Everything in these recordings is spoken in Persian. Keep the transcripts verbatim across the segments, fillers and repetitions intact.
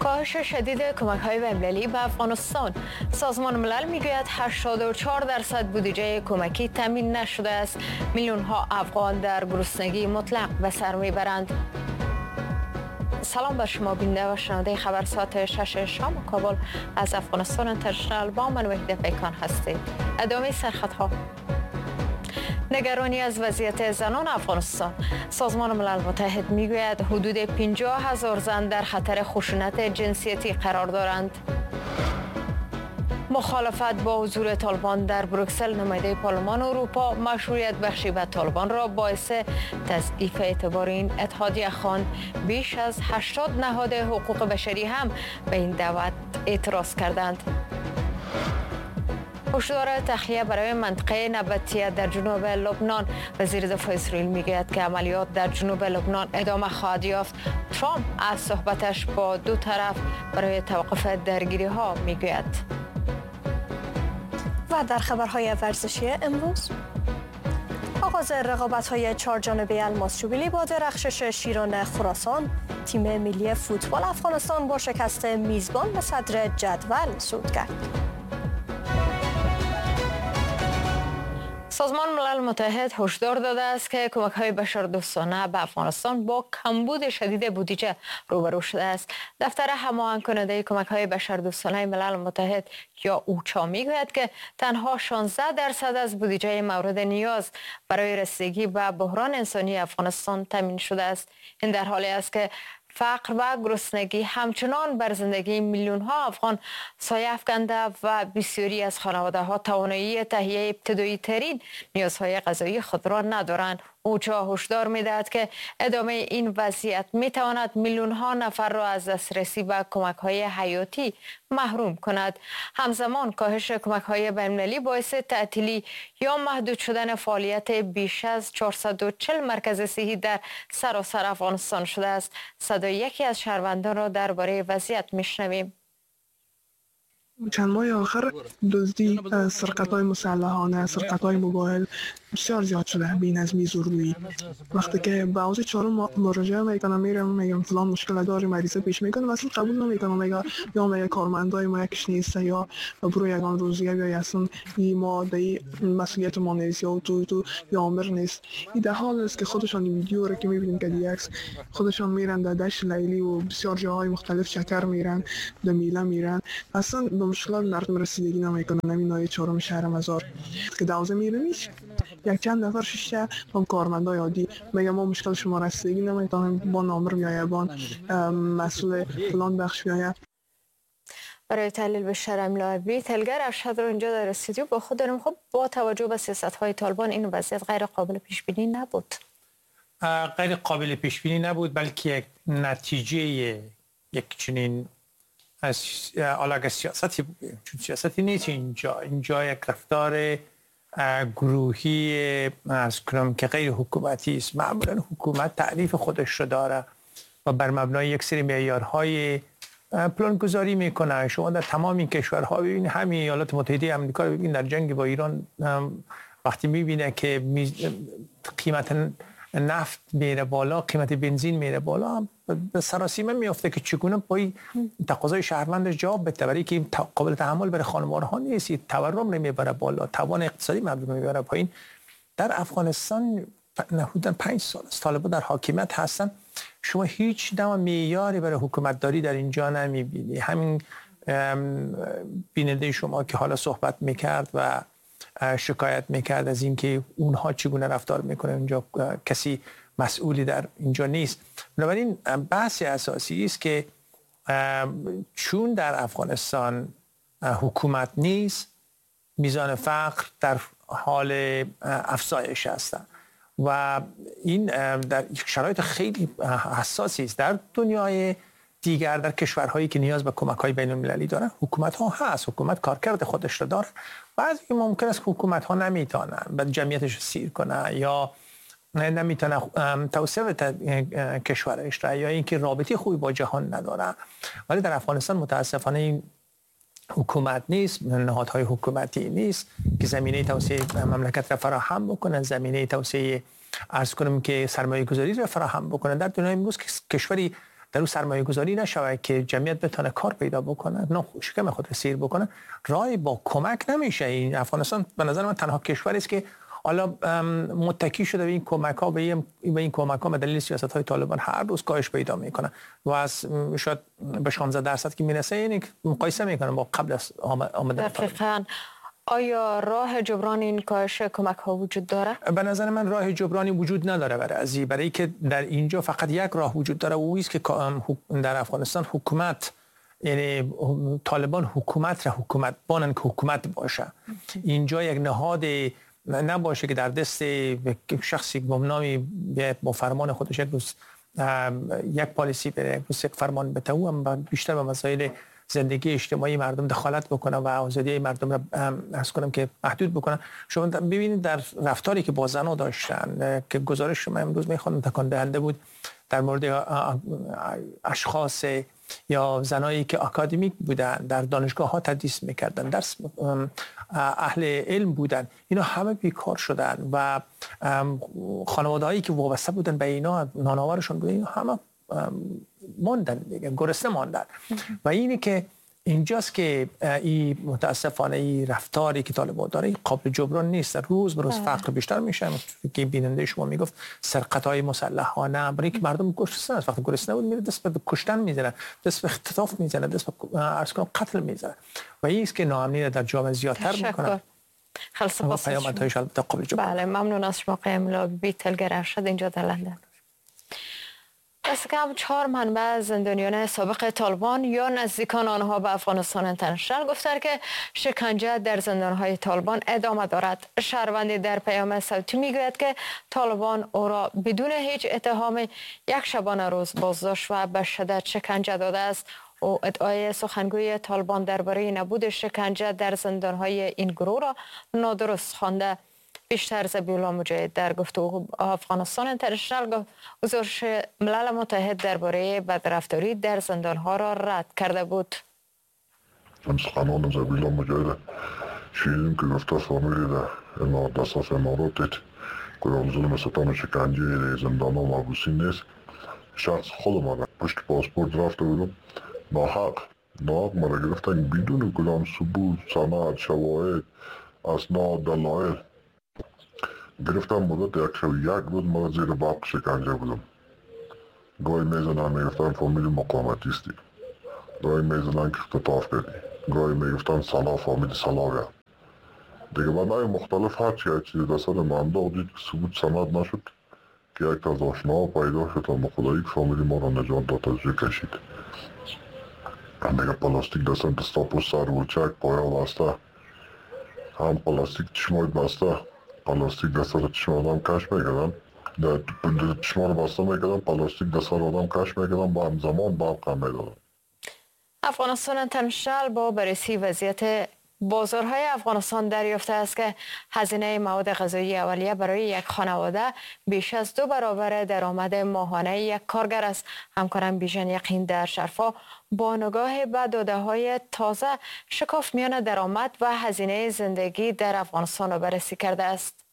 کاهش شدید کمک‌های بین‌المللی به افغانستان. سازمان ملل میگوید هشتاد و چهار درصد بودجه کمکی تامین نشده است. میلیون‌ها افغان در گرسنگی مطلق به سر میبرند. سلام بر شما بیننده و شنونده خبر ساعت شش شام کابل از افغانستان اینترنشنال. با من وحید پیکان هستید. ادامه سرخطها. نگرانی از وضعیت زنان افغانستان. سازمان ملل متحد میگوید حدود پنجاه هزار زن در خطر خشونت جنسیتی قرار دارند. مخالفت با حضور طالبان در بروکسل. نماینده پارلمان اروپا مشروعیت بخشی به طالبان را باعث تضعیف اعتبار این اتحادیه خواند. بیش از هشتاد نهاد حقوق بشری هم به این دعوت اعتراض کردند. هشدار تخلیه برای منطقه نباتیه در جنوب لبنان. وزیر دفاع اسرائیل میگوید که عملیات در جنوب لبنان ادامه خواهد یافت. ترامپ از صحبتش با دو طرف برای توقف درگیری ها میگوید. و در خبرهای ورزشی امروز، آغاز رقابت‌های چهار جانبه الماس جوبیلی با درخشش شیران خراسان. تیم ملی فوتبال افغانستان با شکست میزبان به صدر جدول صعود کرد. سازمان ملل متحد هشدار داده است که کمک‌های بشردوستانه به افغانستان با کمبود شدید بودجه روبرو شده است. دفتر هماهنگ کننده کمک‌های بشردوستانه ملل متحد یا اوچا میگوید که تنها شانزده درصد از بودجه مورد نیاز برای رسیدگی به بحران انسانی افغانستان تامین شده است. این در حالی است که فقر و گرسنگی همچنان بر زندگی میلیون ها افغان سایه افکنده و بسیاری از خانواده ها توانایی تهیه ابتدایی ترین نیازهای غذایی خود را ندارند. اوچا هشدار می‌دهد که ادامه این وضعیت می‌تواند میلیون ها نفر را از دسترسی به کمک‌های حیاتی محروم کند. همزمان کاهش کمک‌های بین‌المللی باعث تعطیلی یا محدود شدن فعالیت بیش از چهارصد و چهل مرکز صحی در سراسر افغانستان شده است. صدای یکی از شهروندان را درباره وضعیت می‌شنویم. چند ماه آخر دزدی، سرقت‌های مسلحانه، سرقت‌های موبایل بسیار زیاد شده. بی‌نظمی، زورگویی. وقتی که به عوض چهارم مراجعه میکنم، میرم میگم فلان مشکل داری، مریضه پیش میکنه، اصلا قبول نمیکنم. میگه یا میگه کارمندای ما یکیش نیست، یا برو یگان روزیه، یا اصلا این ما دی مسئولیت ما نیست، یا تو تو یا امر نیست. این در حال است که خودشان این ویدیو رو که میبینیم که دیگه خودشان میرن در دشت لیلی و بسیار جاهای مختلف شکر میرن، در میله میرن، اصلا به مشکلات مردم رسیدگی نمیکنن. همین نای چهارم شهر مزار که دوازه میره میش یک چند نفر شیشه هم کارمندای عادی میگه ما مشکل شما رسیدگی نمیتونیم، با نامر میایه، با مسئول فلان بخش میایه. برای تحلیل بیشتر املاوی تلگر ارشد رو اینجا در استودیو با خود داریم. خب با توجه به سیاست‌های طالبان این وضعیت غیر قابل پیش بینی نبود. غیر قابل پیش بینی نبود، بلکه یک نتیجه یک چنین از علاقه سیاستی بود. چون سیاستی نیست اینجا. اینجا یک رفتار گروهی از کنم که غیر حکومتی است. معمولا حکومت تعریف خودش رو داره و بر مبنای یک سری معیارهای پلانگذاری میکنه. شما در تمام این کشورها ببینید، همین ایالات متحده آمریکا رو ببینید، در جنگ با ایران وقتی میبینه که قیمت نفت میره بالا، قیمت بنزین میره بالا، به سراسیمه میفته که چگونه پای تقاضای شهروندش جواب بده، برای که قابل تحمل برای خانوارها نیست. تورم نمیبره بالا، توان اقتصادی مردم میبره پایین. در افغانستان حدود پنج سال است طالبان در حاکمیت هستن. شما هیچ نوع معیاری برای حکومتداری در اینجا نمیبینی. همین بیننده شما که حالا صحبت میکرد و شکایت میکرد از اینکه اونها چگونه رفتار میکنه، اینجا کسی مسئولی در اینجا نیست. بنابراین بحث اساسی است که چون در افغانستان حکومت نیست، میزان فقر در حال افزایش است و این در شرایط خیلی حساسی است. در دنیای دیگر، در کشورهایی که نیاز به کمک‌های بین‌المللی دارن، حکومت‌ها هست، حکومت کارکرد خودش رو داره. بعضی ممکن است حکومت‌ها نمیتونن به جمعیتش سیر کنه یا نمیتونه توسعه کشورش را، یا اینکه رابطه خوبی با جهان نداره. ولی در افغانستان متاسفانه این حکومت نیست، نهادهای حکومتی نیست که زمینه توسعه مملکت را فراهم بکنن، زمینه توسعه عرض کنم که سرمایه گذاری را فراهم بکنن. در دنیای امروز کشوری در اون سرمایه گذاری نشود که جمعیت بتونه کار پیدا بکنه، نه شکم خود را سیر بکنه، راه با کمک نمیشه. این افغانستان به نظر من تنها کشوری است که حالا متکی شده به این کمک ها، به این به این کمک ها به دلیل سیاست های طالبان هر روز کاهش پیدا میکنه و از شاید به شانزده درصد که میرسه، یعنی مقایسه میکنه با قبل از آمدن طالبان. آیا راه جبران این کاهش کمک ها وجود داره؟ به نظر من راه جبرانی وجود نداره برای ازی، برای که در اینجا فقط یک راه وجود داره و او است که در افغانستان حکومت، یعنی طالبان حکومت را حکومت بانن که حکومت باشه. اینجا یک نهاد نباشه که در دست شخصی گمنامی با فرمان خودش یک روز یک پالیسی بره، یک روز یک فرمان بده، او هم بیشتر به مسائل زندگی اجتماعی مردم دخالت بکنه و آزادی مردم را عرض کنم که محدود بکنه. شما ببینید در رفتاری که با زنها داشتن که گزارش شما امروز میخوانم تکان دهنده بود در مورد اشخاص یا زنایی که اکادمیک بودن، در دانشگاه ها تدریس میکردن، درس اهل علم بودن، اینا همه بیکار شدن و خانواده هایی که وابسته بودن به اینا، نانآورشون بودن، اینا همه ماندن دیگه، گرسنه ماندن. و اینی که اینجاست که این متاسفانه این رفتاری که طالبان داره این قابل جبران نیست. روز به روز فقر بیشتر میشه که بیننده شما میگفت سرقت‌های مسلحانه، برای که مردم گرسنه است، وقتی گرسنه بود میره دست به کشتن میزنه، دست به اختطاف میزنه، دست به عرض کنم قتل میزنه و این است که ناامنی در جامعه زیادتر میکنه. خیلی سپاس. پیامدهایش البته قابل جبران. بله، ممنون از شما قیم لابی تلگر ارشد اینجا در لندن. دست کم چهار منبع از زندانیان سابق طالبان یا نزدیکان آنها به افغانستان اینترنشنال گفتند که شکنجه در زندانهای طالبان ادامه دارد. شهروندی در پیام صوتی میگوید که طالبان او را بدون هیچ اتهام یک شبانه روز بازداشت و به شدت شکنجه داده است. او ادعای سخنگوی طالبان درباره نبود شکنجه در زندانهای این گروه را نادرست خوانده. بیشتر ذبیحالله مجاهد در گفتگو افغانستان اینترنشنال گزارش ملل متحد درباره بدرفتاری در زندانها را رد کرده بود. من سخنان ذبیحالله مجاهد شنیدیم که گفته فامیلی در دستاف امارات کدام ظلم ستم و شکنجه زندان ها محبوسی نیست. شخص خود من پشت پاسپورت رفته بودم، ناحق ناحق مرا گرفتن بدون کدام ثبوت، سند، شواهد، اسناد، دلایل گرفتم. مدت یک شب یک روز مرا زیر برق شکنجه بودم. گاهی میزنن میگفتن فامیل مقاومتی استی، گاهی میزنن که اختطاف کردی، گاهی میگفتن سلا فامیل سلاویه دیگه. بنای مختلف هرچی هر چیزی دست من داد دید که ثبوت سند نشد که یک از آشناها پیدا شد و خدایی که فامیل ما را نجات داد از روی کشید. دیگه پلاستیک دستم دستاپوس سر و چک پایا بسته، هم پلاستیک چشمای بسته، پلاستیک دست را چشم آدم کش میکردن، چشم را بسته میکردن، پلاستیک دست را آدم کش میکردن، با همزمان برق هم میدادن. افغانستان اینترنشنال با بررسی وضعیت بازارهای افغانستان دریافته است که هزینه مواد غذایی اولیه برای یک خانواده بیش از دو برابر درآمد ماهانه یک کارگر است. همکارم بیژن یقین در شرفا با نگاه به داده‌های تازه شکاف میان درآمد و هزینه زندگی در افغانستان را بررسی کرده است.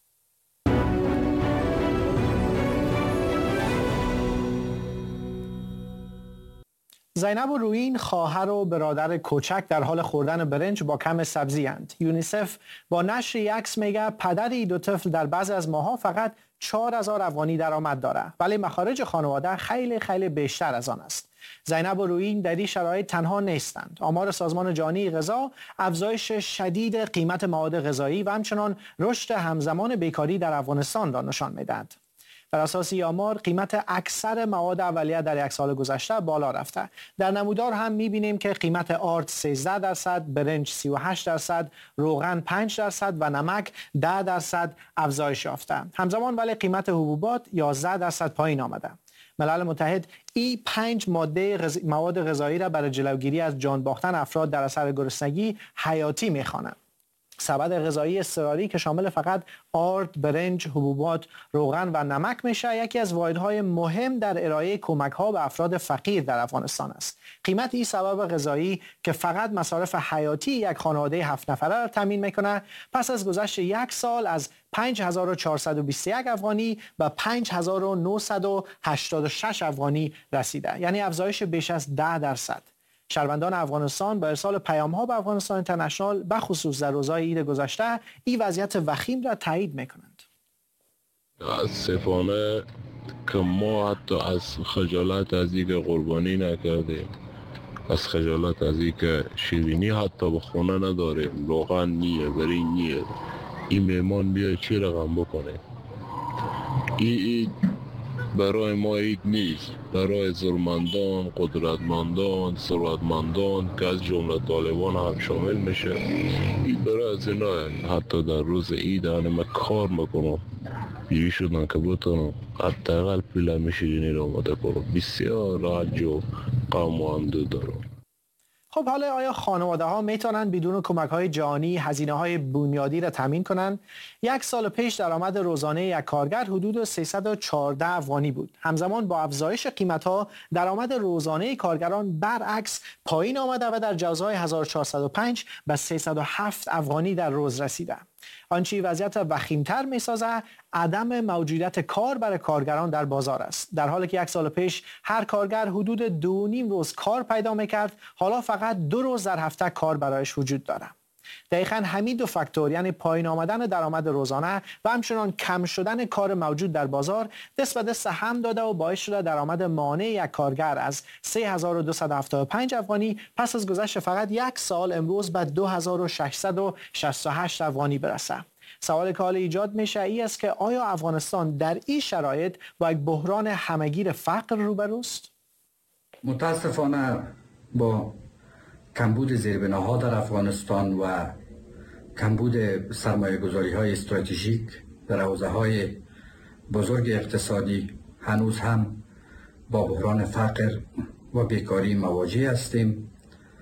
زینب و روین خواهر و برادر کوچک در حال خوردن برنج با کم سبزی اند. یونیسف با نشر یک عکس میگه پدر این دو طفل در بعضی از ماها فقط چهار هزار افغانی درآمد داره، ولی مخارج خانواده خیلی خیلی بیشتر از آن است. زینب و روین در این شرایط تنها نیستند. آمار سازمان جهانی غذا افزایش شدید قیمت مواد غذایی و همچنان رشد همزمان بیکاری در افغانستان را نشان میدهد. بر اساس آمار قیمت اکثر مواد اولیه در یک سال گذشته بالا رفته. در نمودار هم می‌بینیم که قیمت آرد سیزده درصد، برنج سی و هشت درصد، روغن پنج درصد و نمک ده درصد افزایش یافته. همزمان ولی قیمت حبوبات یازده درصد پایین آمده. ملل متحد ای پنج ماده غز... مواد غذایی را برای جلوگیری از جان باختن افراد در اثر گرسنگی حیاتی می‌خوانند. سبد غذایی اضطراری که شامل فقط آرد، برنج، حبوبات، روغن و نمک میشه یکی از واحدهای مهم در ارائه کمک‌ها به افراد فقیر در افغانستان است. قیمت این سبد غذایی که فقط مصارف حیاتی یک خانواده هفت نفره را تامین میکنه پس از گذشت یک سال از پنج هزار و چهارصد و بیست و یک افغانی و پنج هزار و نهصد و هشتاد و شش افغانی رسیده، یعنی افزایش بیش از ده درصد. شهروندان افغانستان با ارسال پیام‌ها به افغانستان اینترنشنال بخصوص در روزهای عید گذشته این وضعیت وخیم را تایید می‌کنند. متاسفانه که ما حتی از خجالت از اینکه قربانی نکردیم، از خجالت از اینکه شیرینی حتی به خونه نداریم، روغن نیه، برین نیه، این میمان بیا چی رقم بکنه. این عید برای ما عید نیست، برای ضرورتمندان، قدرتمندان، ثروتمندان که از جمله طالبان هم شامل میشه، این برای از اینا. حتی در روز عید من کار میکنم بیری شدن که بتونم حداقل پیلم شیرینی رو آماده کنم. بسیار راحت و قوم و همدو دارم. خب حالا آیا خانواده ها میتونن بدون کمک های جهانی هزینه های بنیادی را تامین کنند؟ یک سال پیش درآمد روزانه یک کارگر حدود سیصد و چهارده افغانی بود. همزمان با افزایش قیمت ها درآمد روزانه کارگران برعکس پایین آمده و در جوزهای هزار و چهارصد و پنج به سیصد و هفت افغانی در روز رسیده. آنچه وضعیت وخیمتر می‌سازد عدم موجودیت کار برای کارگران در بازار است. در حالی که یک سال پیش هر کارگر حدود دو نیم روز کار پیدا می‌کرد، حالا فقط دو روز در هفته کار برایش وجود دارد. دقیقاً همین دو فاکتور، یعنی پایین آمدن درآمد روزانه و همچنان کم شدن کار موجود در بازار، دست به دست هم داده و باعث شده درآمد مانع یک کارگر از سه هزار و دویست و هفتاد و پنج افغانی پس از گذشت فقط یک سال امروز به دو هزار و ششصد و شصت و هشت افغانی برسه. سوال که حالا ایجاد میشه این است که آیا افغانستان در این شرایط با یک بحران همهگیر فقر روبروست؟ متاسفانه با کمبود زیربناها در افغانستان و کمبود سرمایه گذاری های استراتژیک در حوزه های بزرگ اقتصادی هنوز هم با بحران فقر و بیکاری مواجه هستیم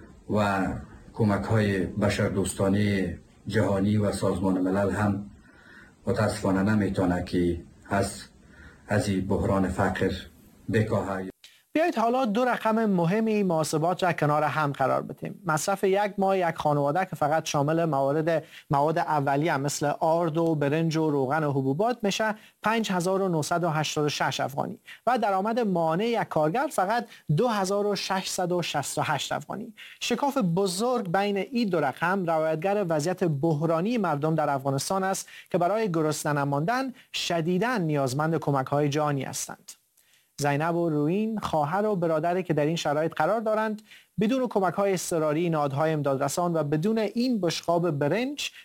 و کمک های بشردوستانه جهانی و سازمان ملل هم متاسفانه نمیتونه که از از این بحران فقر بکاهد. بیایید حالا دو رقم مهمی محاسبات را کنار هم قرار بدیم. مصرف یک ماه یک خانواده که فقط شامل موارد مواد اولیه مثل آرد و برنج و روغن و حبوبات میشه پنج هزار و نهصد و هشتاد و شش افغانی و درآمد مانع یک کارگر فقط دو هزار و ششصد و شصت و هشت افغانی. شکاف بزرگ بین این دو رقم روایتگر وضعیت بحرانی مردم در افغانستان است که برای گرسنه نماندن شدیداً نیازمند کمک‌های جهانی هستند. زینب و روین خواهر و برادری که در این شرایط قرار دارند بدون کمک‌های اضطراری نهادهای امدادرسان و بدون این بشقاب برنج